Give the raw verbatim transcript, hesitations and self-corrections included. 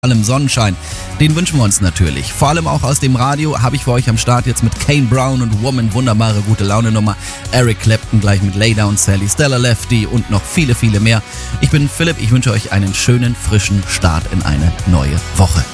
allem Sonnenschein, den wünschen wir uns natürlich. Vor allem auch aus dem Radio habe ich für euch am Start jetzt mit Kane Brown und Woman, wunderbare gute Laune Nummer, Eric Clapton gleich mit Lay Down Sally, Stella Lefty und noch viele, viele mehr. Ich bin Philipp, ich wünsche euch einen schönen, frischen Start in eine neue Woche.